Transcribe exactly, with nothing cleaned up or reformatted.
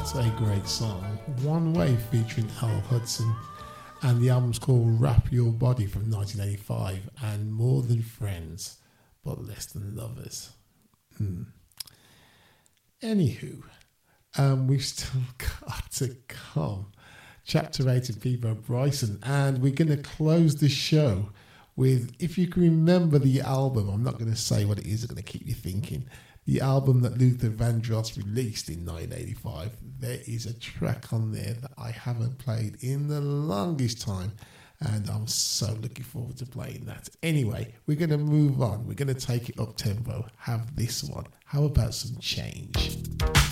What a great song. One Way featuring Al Hudson. And the album's called Wrap Your Body from nineteen eighty-five. And More Than Friends, but Less Than Lovers. Hmm. Anywho, um, we've still got to come. Chapter eight of Peabo Bryson. And we're going to close the show with, if you can remember the album, I'm not going to say what it is, I'm going to keep you thinking. The album that Luther Vandross released in nineteen eighty-five, there is a track on there that I haven't played in the longest time, and I'm so looking forward to playing that. Anyway, we're going to move on. We're going to take it up tempo. Have this one. How about some change?